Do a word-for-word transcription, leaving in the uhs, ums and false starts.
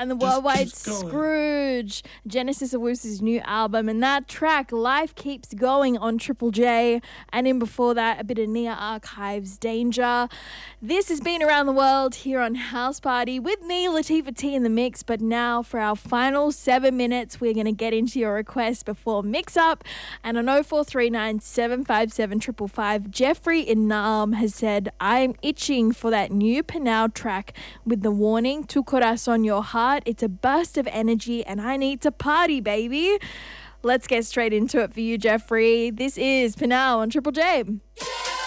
and the Worldwide keeps going. Scrooge, Genesis Owusu's new album, and that track, Life Keeps Going, on Triple J. And in before that, a bit of Nia Archives, Danger. This has been Around the World here on House Party with me, Latifah T, in the mix. But now for our final seven minutes, we're going to get into your requests before Mix Up. And on oh four three nine, seven five seven, five five five, Jeffrey in Naarm has said, I'm itching for that new Pinau track with the warning, Tu Corazon Your Heart. It's a burst of energy and I need to party, baby. Let's get straight into it for you, Jeffrey. This is Pinau on Triple J.